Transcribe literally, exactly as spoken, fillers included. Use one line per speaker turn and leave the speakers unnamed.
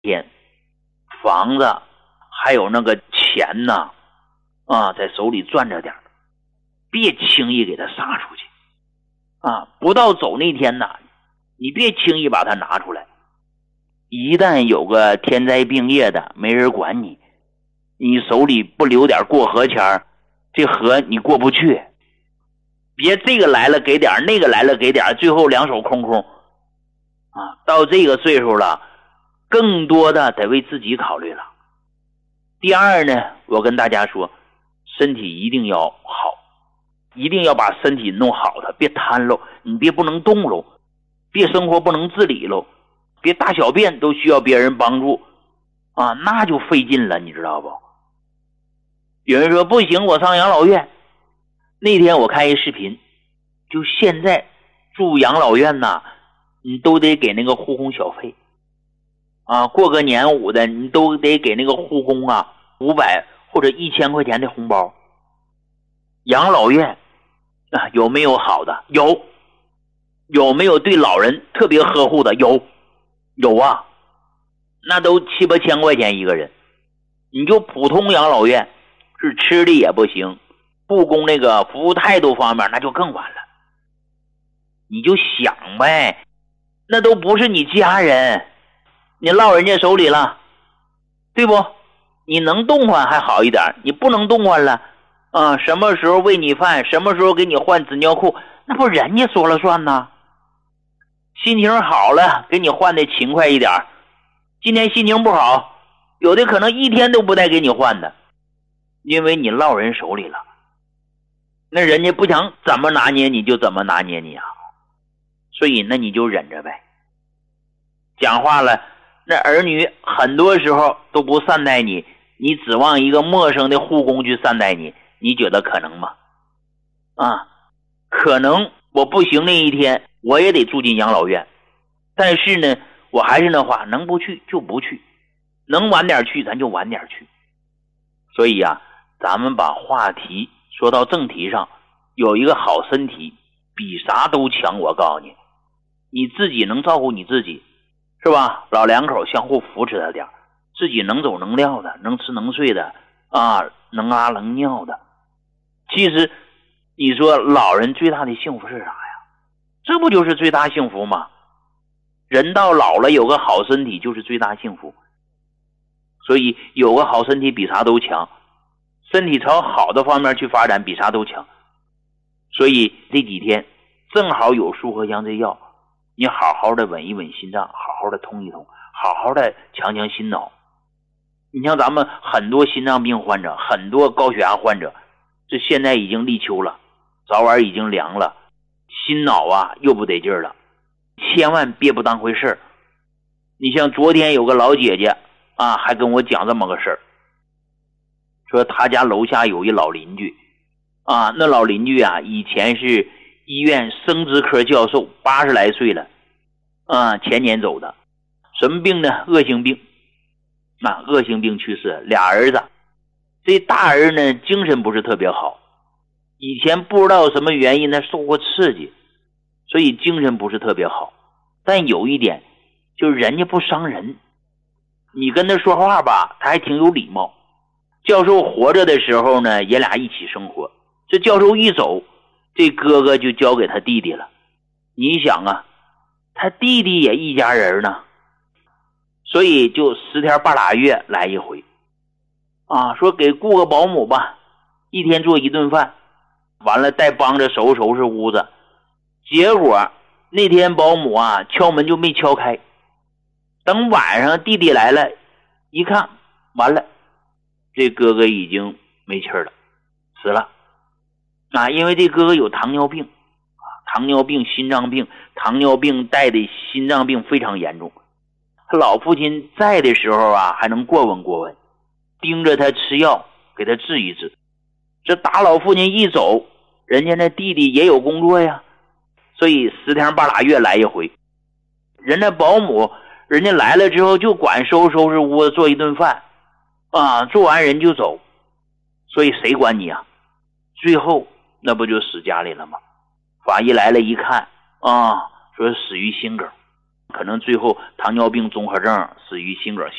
天房子还有那个钱呐，啊，在手里攥着点，别轻易给他撒出去啊！不到走那天呐，你别轻易把它拿出来。一旦有个天灾病业的，没人管你，你手里不留点过河钱，这河你过不去。别这个来了给点，那个来了给点，最后两手空空啊！到这个岁数了，更多的得为自己考虑了。第二呢，我跟大家说，身体一定要好，一定要把身体弄好的，别瘫喽，你别不能动喽，别生活不能自理喽，别大小便都需要别人帮助啊，那就费劲了，你知道不？有人说不行，我上养老院。那天我看一视频，就现在住养老院呐，你都得给那个护工小费啊，过个年五的你都得给那个护工啊五百或者一千块钱的红包。养老院啊，有没有好的？有。有没有对老人特别呵护的？有。有啊，那都七八千块钱一个人。你就普通养老院是吃的也不行，护工那个服务态度方面那就更完了。你就想呗，那都不是你家人，你落人家手里了，对不？你能动换还好一点，你不能动换了啊，什么时候喂你饭，什么时候给你换纸尿裤，那不人家说了算呐。心情好了给你换的勤快一点，今天心情不好，有的可能一天都不带给你换的，因为你落人手里了。那人家不想怎么拿捏你就怎么拿捏你啊，所以那你就忍着呗。讲话了，那儿女很多时候都不善待你，你指望一个陌生的护工去善待你，你觉得可能吗？啊，可能我不行那一天我也得住进养老院，但是呢我还是那话，能不去就不去，能晚点去咱就晚点去。所以啊，咱们把话题说到正题上，有一个好身体比啥都强。我告诉你，你自己能照顾你自己是吧？老两口相互扶持他点，自己能走能撂的，能吃能睡的啊，能拉能尿的。其实你说老人最大的幸福是啥呀？这不就是最大幸福吗？人到老了有个好身体就是最大幸福。所以有个好身体比啥都强，身体朝好的方面去发展比啥都强。所以这几天正好有舒和香这药，你好好的稳一稳心脏，好好的通一通，好好的强强心脑。你像咱们很多心脏病患者，很多高血压患者，这现在已经立秋了，早晚已经凉了，心脑啊又不得劲儿了，千万别不当回事儿。你像昨天有个老姐姐啊，还跟我讲这么个事儿，说他家楼下有一老邻居啊，那老邻居啊以前是医院生殖科教授，八十来岁了啊，前年走的。什么病呢？恶性病啊，恶性病去世，俩儿子。这大儿呢精神不是特别好，以前不知道什么原因他受过刺激，所以精神不是特别好。但有一点就是人家不伤人，你跟他说话吧他还挺有礼貌。教授活着的时候呢也俩一起生活，这教授一走，这哥哥就交给他弟弟了。你想啊，他弟弟也一家人呢，所以就十天半拉月来一回啊，说给雇个保姆吧，一天做一顿饭，完了再帮着收拾收拾屋子。结果那天保姆啊敲门就没敲开，等晚上弟弟来了一看，完了，这哥哥已经没气儿了，死了啊！因为这哥哥有糖尿病啊，糖尿病、心脏病，糖尿病带的心脏病非常严重。他老父亲在的时候啊，还能过问过问，盯着他吃药，给他治一治。这大老父亲一走，人家那弟弟也有工作呀，所以十天半拉月来一回。人家保姆，人家来了之后就管收拾收拾屋子，做一顿饭啊，做完人就走，所以谁管你啊？最后那不就死家里了吗？法医来了一看啊，说死于心梗可能最后糖尿病综合症死于心梗。